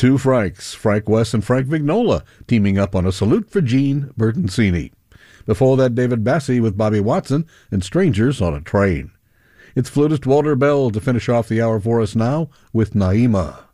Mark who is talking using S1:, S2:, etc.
S1: Two Franks, Frank West and Frank Vignola, teaming up on a salute for Gene Bertoncini. Before that, David Bassie with Bobby Watson and Strangers on a Train. It's flutist Walter Bell to finish off the hour for us now with Naima.